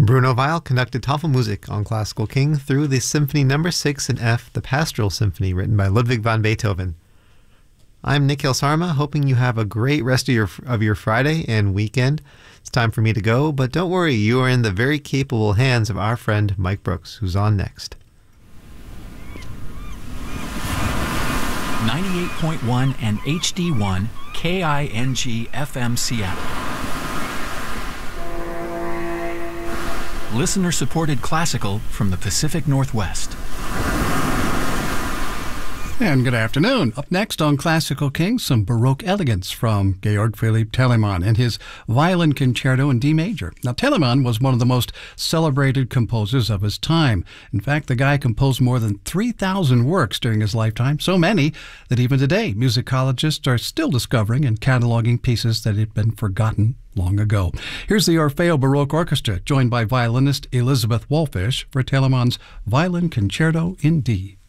Bruno Weil conducted Tafelmusik on Classical King through the Symphony No. 6 in F, the Pastoral Symphony, written by Ludwig van Beethoven. I'm Nikhil Sarma, hoping you have a great rest of your Friday and weekend. It's time for me to go, but don't worry, you are in the very capable hands of our friend Mike Brooks, who's on next. 98.1 and HD1 KING FM Seattle. Listener-supported classical from the Pacific Northwest. And good afternoon. Up next on Classical King, some Baroque elegance from Georg Philipp Telemann and his Violin Concerto in D major. Now, Telemann was one of the most celebrated composers of his time. In fact, the guy composed more than 3,000 works during his lifetime, so many that even today, musicologists are still discovering and cataloging pieces that had been forgotten long ago. Here's the Orfeo Baroque Orchestra, joined by violinist Elizabeth Wolfish for Telemann's Violin Concerto in D.